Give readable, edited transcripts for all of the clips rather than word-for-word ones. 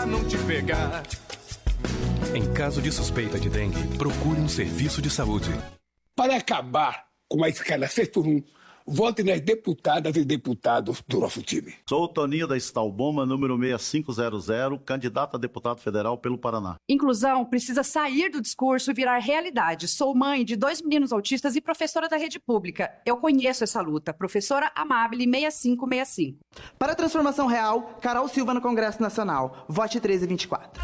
não te pegar. Em caso de suspeita de dengue, procure um serviço de saúde. Para acabar com a escala 6x1, vote nas deputadas e deputados do nosso time. Sou o Toninho da Stalboma, número 6500, candidato a deputado federal pelo Paraná. Inclusão precisa sair do discurso e virar realidade. Sou mãe de 2 meninos autistas e professora da rede pública. Eu conheço essa luta. Professora Amabile 6565. Para a transformação real, Carol Silva no Congresso Nacional. Vote 1324.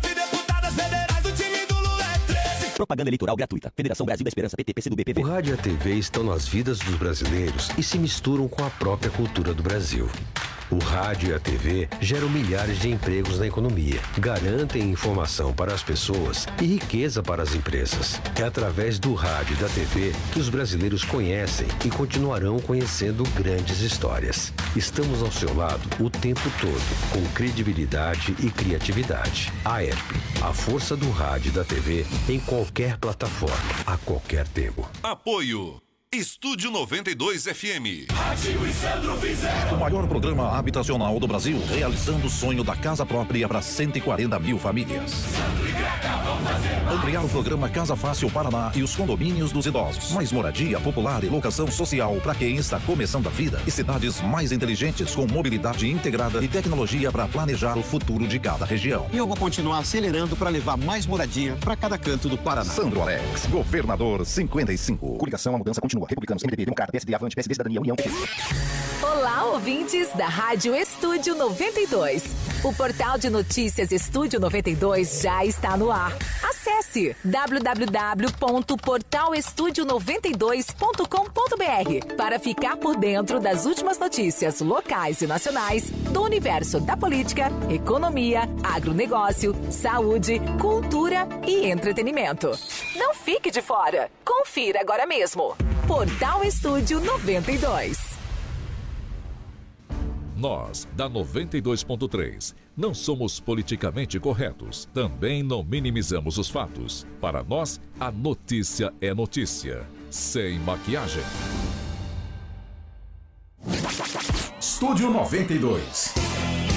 Propaganda eleitoral gratuita. Federação Brasil da Esperança, PT, PCdoB, PV. O rádio e a TV estão nas vidas dos brasileiros e se misturam com a própria cultura do Brasil. O rádio e a TV geram milhares de empregos na economia, garantem informação para as pessoas e riqueza para as empresas. É através do rádio e da TV que os brasileiros conhecem e continuarão conhecendo grandes histórias. Estamos ao seu lado o tempo todo, com credibilidade e criatividade. A ERP, a força do rádio e da TV em qualquer plataforma, a qualquer tempo. Apoio Estúdio 92 FM. Rádio e Sandro fizeram o maior programa habitacional do Brasil, realizando o sonho da casa própria para 140 mil famílias. Sandro e Greca vão fazer mais. Ampliar o programa Casa Fácil Paraná e os condomínios dos idosos. Mais moradia popular e locação social para quem está começando a vida. E cidades mais inteligentes com mobilidade integrada e tecnologia para planejar o futuro de cada região. E eu vou continuar acelerando para levar mais moradia para cada canto do Paraná. Sandro Alex, governador 55. Coligação, a mudança continua. Republicanos, MDB, Democrata, PSD, Avante, PSD, Cidadania, União. Olá, ouvintes da Rádio Estúdio 92. O portal de notícias Estúdio 92 já está no ar. Acesse www.portalestudio92.com.br para ficar por dentro das últimas notícias locais e nacionais do universo da política, economia, agronegócio, saúde, cultura e entretenimento. Não fique de fora. Confira agora mesmo. Portal Estúdio 92. Nós, da 92.3, não somos politicamente corretos. Também não minimizamos os fatos. Para nós, a notícia é notícia. Sem maquiagem. Estúdio 92.